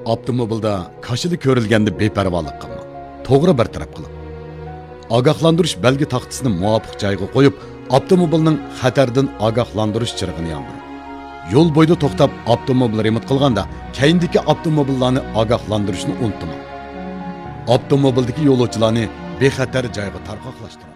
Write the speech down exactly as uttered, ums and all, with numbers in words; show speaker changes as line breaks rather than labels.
Avtomobilda kashili ko'rilganda beparvolik qilmang. To'g'ri bartaraf qiling. Ogohlantirish belgi taxtasini muvofiq joyga qo'yib, avtomobilning xatardan ogohlantirish chirig'ini yondiring. Yo'l bo'yida to'xtab avtomobil remont qilganda, keyindagi avtomobillarni ogohlantirishni unutmang. Avtomobildagi yo'lovchilarni bexatar joyga tarqoqlashtiring.